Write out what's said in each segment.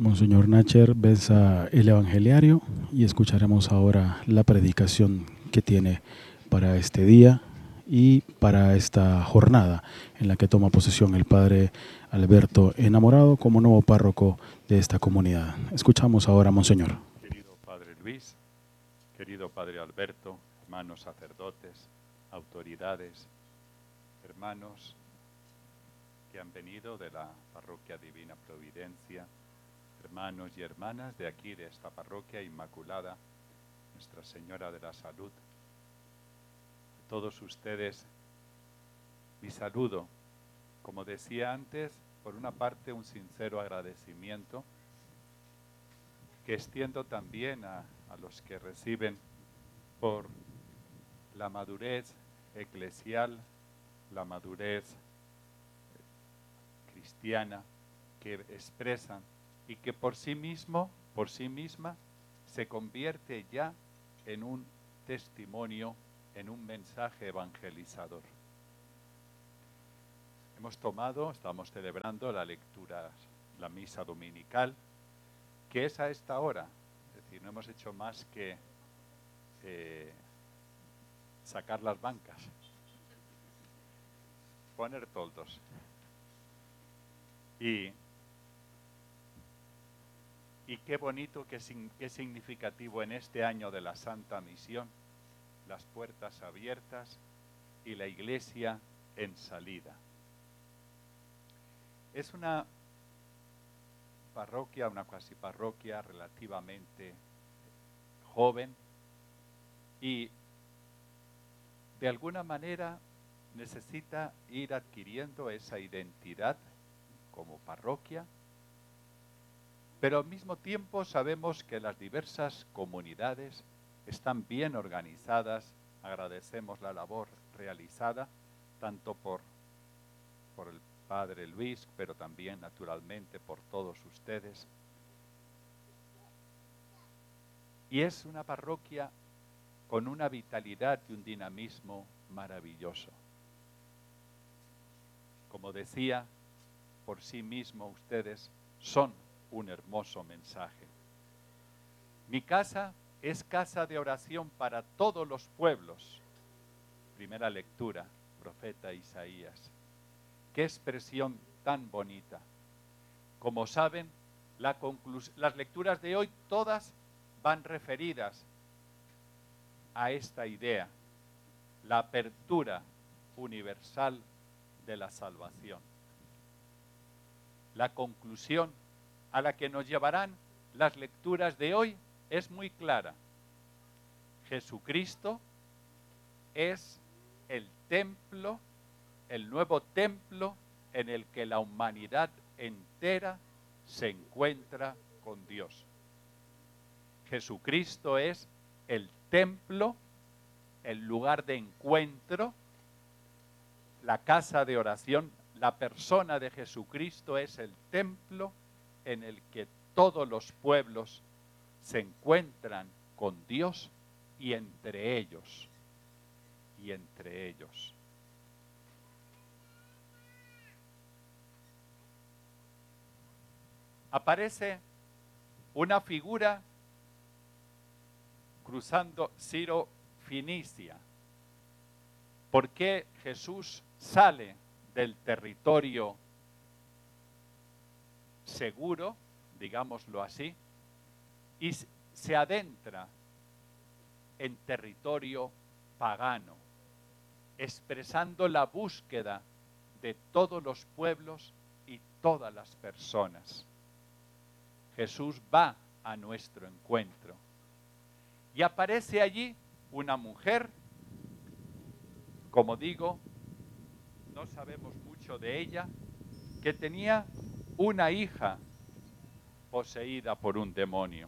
Monseñor Nacher besa el Evangeliario y escucharemos ahora la predicación que tiene para este día y para esta jornada en la que toma posesión el Padre Alberto Enamorado como nuevo párroco de esta comunidad. Escuchamos ahora, Monseñor. Querido Padre Luis, querido Padre Alberto, hermanos sacerdotes, autoridades, hermanos que han venido de la Parroquia Divina Providencia, hermanos y hermanas de aquí, de esta Parroquia Inmaculada, Nuestra Señora de la Salud. A todos ustedes, mi saludo. Como decía antes, por una parte un sincero agradecimiento que extiendo también a los que reciben por la madurez eclesial, la madurez cristiana que expresan y que por sí misma, se convierte ya en un testimonio, en un mensaje evangelizador. Estamos celebrando la lectura, la misa dominical, que es a esta hora. Es decir, no hemos hecho más que sacar las bancas, poner toldos. Y qué bonito, qué significativo en este año de la Santa Misión, las puertas abiertas y la Iglesia en salida. Es una parroquia, una cuasi parroquia relativamente joven y de alguna manera necesita ir adquiriendo esa identidad como parroquia, pero al mismo tiempo sabemos que las diversas comunidades están bien organizadas. Agradecemos la labor realizada tanto por el Padre Luis, pero también naturalmente por todos ustedes. Y es una parroquia con una vitalidad y un dinamismo maravilloso. Como decía, por sí mismo ustedes son un hermoso mensaje. Mi casa es casa de oración para todos los pueblos. Primera lectura, profeta Isaías. Qué expresión tan bonita. Como saben, las lecturas de hoy todas van referidas a esta idea, la apertura universal de la salvación. La conclusión a la que nos llevarán las lecturas de hoy es muy clara. Jesucristo es el templo, el nuevo templo en el que la humanidad entera se encuentra con Dios. Jesucristo es el templo, el lugar de encuentro, la casa de oración. La persona de Jesucristo es el templo en el que todos los pueblos se encuentran con Dios y entre ellos. Aparece una figura cruzando Ciro-Fenicia. ¿Por qué Jesús sale del territorio seguro, digámoslo así, y se adentra en territorio pagano, expresando la búsqueda de todos los pueblos y todas las personas? Jesús va a nuestro encuentro y aparece allí una mujer, como digo, no sabemos mucho de ella, que tenía una hija poseída por un demonio.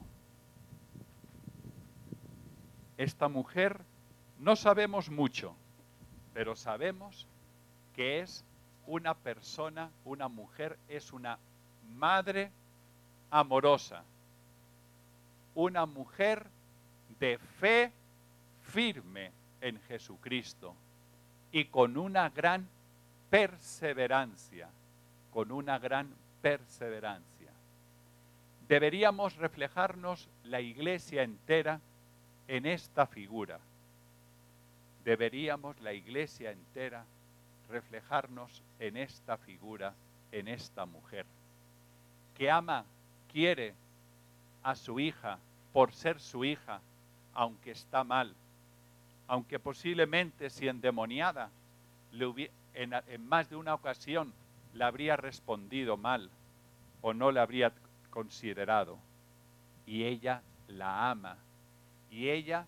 Esta mujer no sabemos mucho, pero sabemos que es una persona, una mujer, es una madre amorosa, una mujer de fe firme en Jesucristo y con una gran perseverancia, Deberíamos reflejarnos la Iglesia entera en esta figura. Deberíamos la Iglesia entera reflejarnos en esta figura, en esta mujer, que ama, quiere a su hija por ser su hija, aunque está mal, aunque posiblemente si endemoniada, en más de una ocasión le habría respondido mal o no le habría considerado. Y ella la ama. Y ella,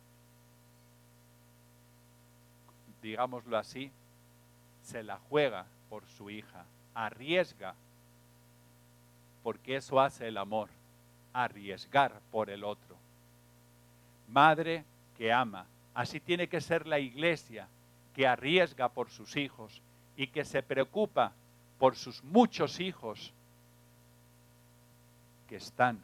digámoslo así, se la juega por su hija, arriesga, porque eso hace el amor, arriesgar por el otro. Madre que ama, así tiene que ser la Iglesia, que arriesga por sus hijos y que se preocupa por sus muchos hijos que están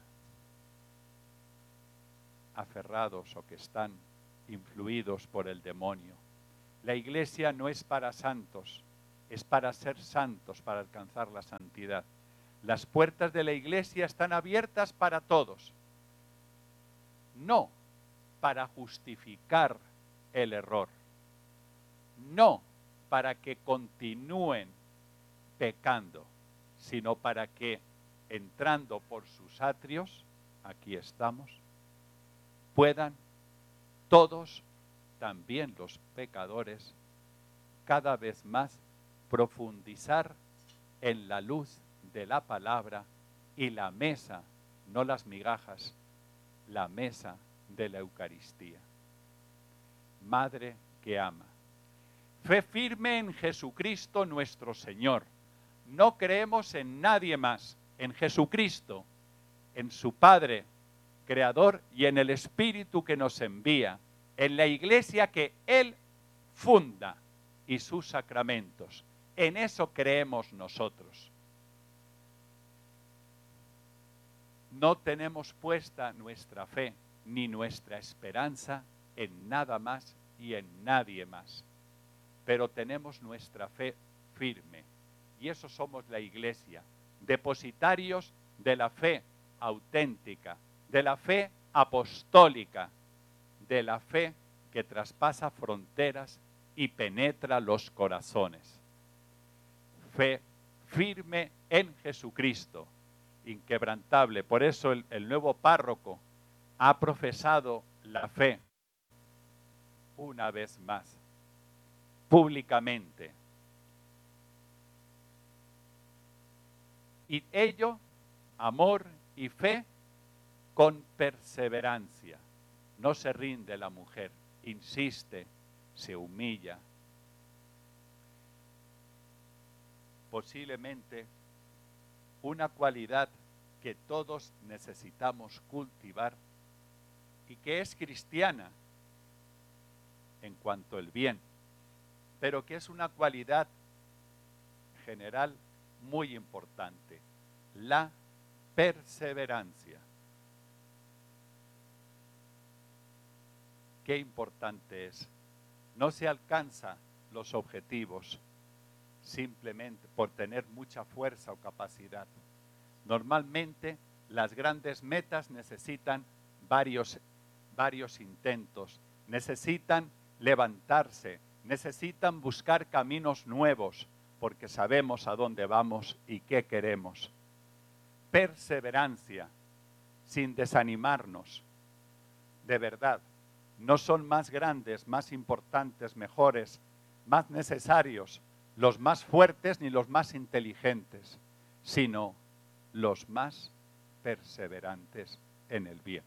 aferrados o que están influidos por el demonio. La Iglesia no es para santos, es para ser santos, para alcanzar la santidad. Las puertas de la Iglesia están abiertas para todos, no para justificar el error, no para que continúen pecando, sino para que, entrando por sus atrios, aquí estamos, puedan todos, también los pecadores, cada vez más profundizar en la luz de la palabra y la mesa, no las migajas, la mesa de la Eucaristía. Madre que ama. Fe firme en Jesucristo nuestro Señor. No creemos en nadie más, en Jesucristo, en su Padre, Creador, y en el Espíritu que nos envía, en la Iglesia que Él funda y sus sacramentos. En eso creemos nosotros. No tenemos puesta nuestra fe ni nuestra esperanza en nada más y en nadie más. Pero tenemos nuestra fe firme. Y eso somos la Iglesia, depositarios de la fe auténtica, de la fe apostólica, de la fe que traspasa fronteras y penetra los corazones. Fe firme en Jesucristo, inquebrantable. Por eso el nuevo párroco ha profesado la fe una vez más, públicamente. Y ello, amor y fe, con perseverancia. No se rinde la mujer, insiste, se humilla. Posiblemente una cualidad que todos necesitamos cultivar y que es cristiana en cuanto al bien, pero que es una cualidad general muy importante, la perseverancia. Qué importante es. No se alcanza los objetivos simplemente por tener mucha fuerza o capacidad. Normalmente las grandes metas necesitan varios intentos, necesitan levantarse, necesitan buscar caminos nuevos, porque sabemos a dónde vamos y qué queremos. Perseverancia, sin desanimarnos. De verdad, no son más grandes, más importantes, mejores, más necesarios, los más fuertes ni los más inteligentes, sino los más perseverantes en el bien.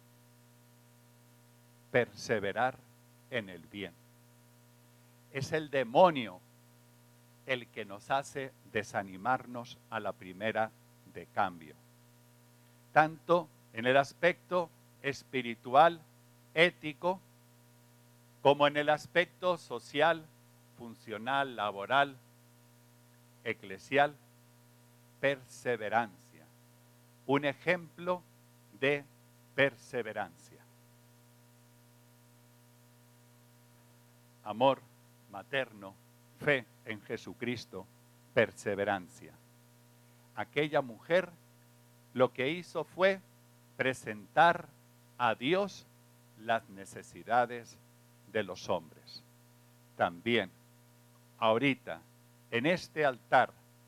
Perseverar en el bien. Es el demonio el que nos hace desanimarnos a la primera de cambio. Tanto en el aspecto espiritual, ético, como en el aspecto social, funcional, laboral, eclesial. Perseverancia. Un ejemplo de perseverancia. Amor materno, fe en Jesucristo, perseverancia. Aquella mujer lo que hizo fue presentar a Dios las necesidades de los hombres. También, ahorita, en este altar,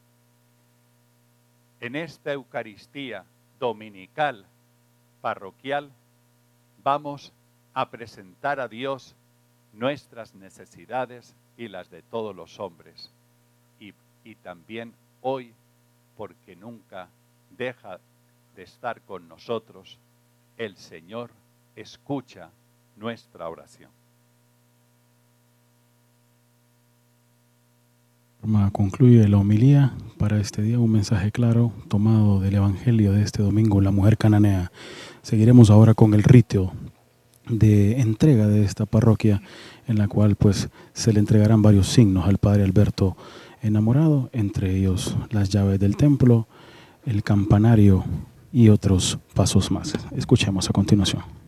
en esta Eucaristía dominical, parroquial, vamos a presentar a Dios nuestras necesidades y las de todos los hombres. Y también hoy, porque nunca deja de estar con nosotros, el Señor escucha nuestra oración. Concluye la homilía para este día, un mensaje claro tomado del Evangelio de este domingo, la mujer cananea. Seguiremos ahora con el rito de entrega de esta parroquia, en la cual pues se le entregarán varios signos al Padre Alberto enamorado, entre ellos las llaves del templo, el campanario y otros pasos más. Escuchemos a continuación.